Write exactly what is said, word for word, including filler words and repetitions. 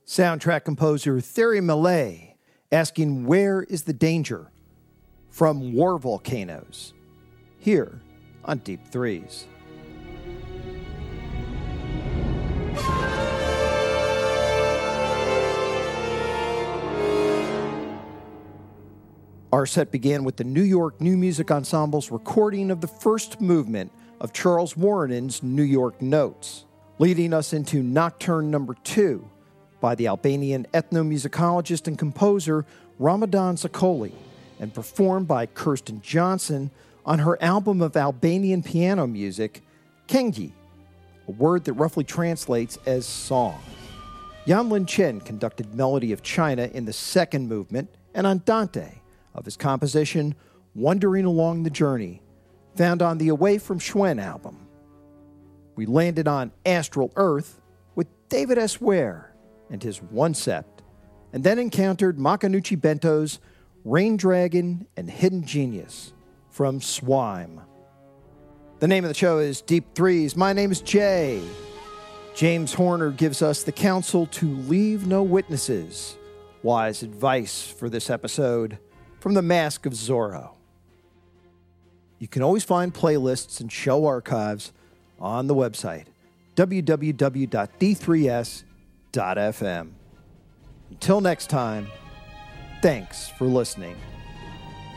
Soundtrack composer Thierry Millet asking where is the danger from war volcanoes here on Deep Threes. Our set began with the New York New Music Ensemble's recording of the first movement of Charles Wuorinen New York Notes, leading us into Nocturne Number Two by the Albanian ethnomusicologist and composer Ramadan Zakoli, and performed by Kirsten Johnson on her album of Albanian piano music, Kengi, a word that roughly translates as song. Yan Lin Chen conducted Melody of China in the second movement, and Andante of his composition Wandering Along the Journey, found on the Away from Schwen album. We landed on Astral Earth with David S. Ware and his One Sept, and then encountered Makanouchi Bento's Rain Dragon and Hidden Genius from Swime. The name of the show is Deep Threes. My name is Jay. James Horner gives us the counsel to leave no witnesses. Wise advice for this episode from The Mask of Zorro. You can always find playlists and show archives on the website, w w w dot d three s dot f m. Until next time, thanks for listening.